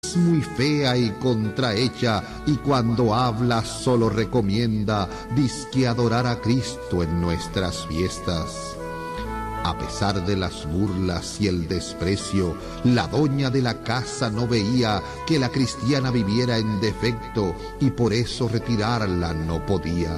es muy fea y contrahecha, y cuando habla solo recomienda dizque adorar a Cristo en nuestras fiestas. A pesar de las burlas y el desprecio, la doña de la casa no veía que la cristiana viviera en defecto y por eso retirarla no podía.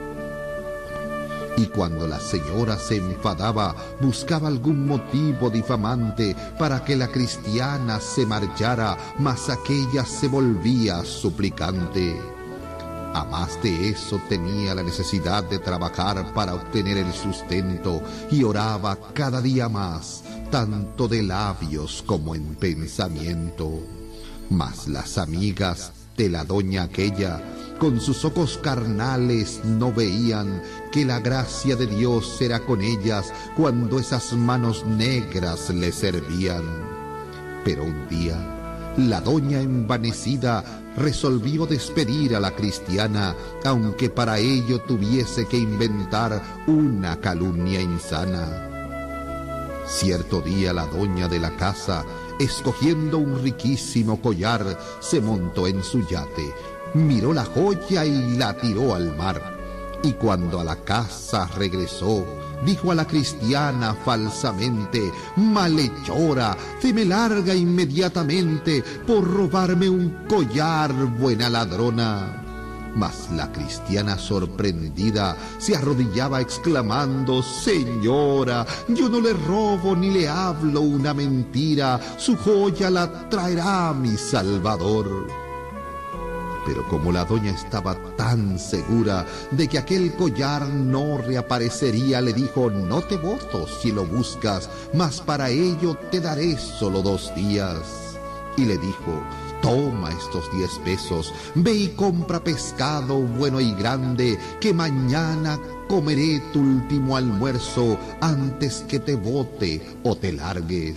Y cuando la señora se enfadaba, buscaba algún motivo difamante para que la cristiana se marchara, mas aquella se volvía suplicante. A más de eso tenía la necesidad de trabajar para obtener el sustento y oraba cada día más, tanto de labios como en pensamiento. Mas las amigas de la doña aquella, con sus ojos carnales no veían que la gracia de Dios era con ellas cuando esas manos negras le servían. Pero un día, la doña envanecida resolvió despedir a la cristiana, aunque para ello tuviese que inventar una calumnia insana. Cierto día la doña de la casa, escogiendo un riquísimo collar, se montó en su yate, miró la joya y la tiró al mar. Y cuando a la casa regresó, dijo a la cristiana falsamente: malhechora, te me larga inmediatamente por robarme un collar, buena ladrona. Mas la cristiana sorprendida se arrodillaba exclamando: señora, yo no le robo ni le hablo una mentira, su joya la traerá mi Salvador. Pero como la doña estaba tan segura de que aquel collar no reaparecería, le dijo: no te voto si lo buscas, mas para ello te daré solo 2 días. Y le dijo: toma estos 10 pesos, ve y compra pescado bueno y grande, que mañana comeré tu último almuerzo antes que te vote o te largues.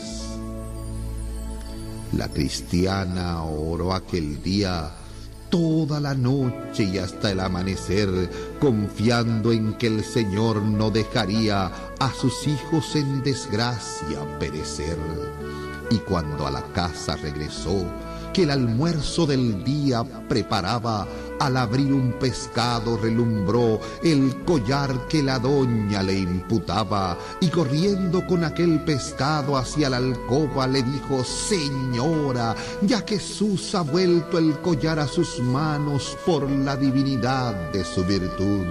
La cristiana oró aquel día toda la noche y hasta el amanecer, confiando en que el Señor no dejaría a sus hijos en desgracia perecer. Y cuando a la casa regresó, que el almuerzo del día preparaba, al abrir un pescado relumbró el collar que la doña le imputaba, y corriendo con aquel pescado hacia la alcoba le dijo: señora, ya Jesús ha vuelto el collar a sus manos por la divinidad de su virtud.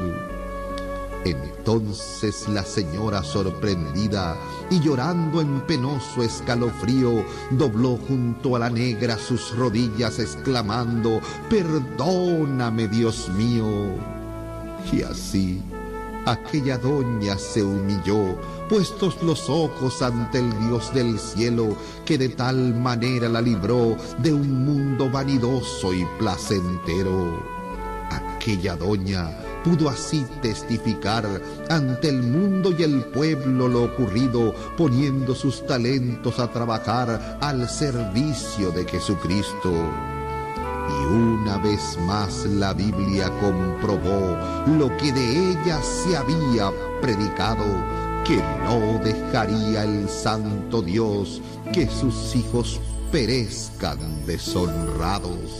Entonces la señora, sorprendida y llorando en penoso escalofrío, dobló junto a la negra sus rodillas exclamando: perdóname, Dios mío. Y así aquella doña se humilló, puestos los ojos ante el Dios del cielo, que de tal manera la libró de un mundo vanidoso y placentero. Aquella doña pudo así testificar ante el mundo y el pueblo lo ocurrido, poniendo sus talentos a trabajar al servicio de Jesucristo. Y una vez más la Biblia comprobó lo que de ella se había predicado, que no dejaría el santo Dios que sus hijos perezcan deshonrados.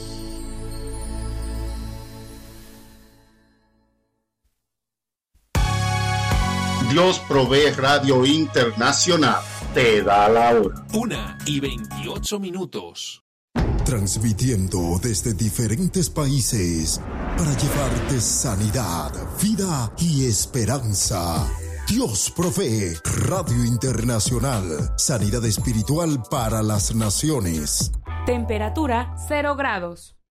Dios Provee Radio Internacional te da la hora. 1:28. Transmitiendo desde diferentes países para llevarte sanidad, vida y esperanza. Dios Provee Radio Internacional. Sanidad espiritual para las naciones. Temperatura 0 grados.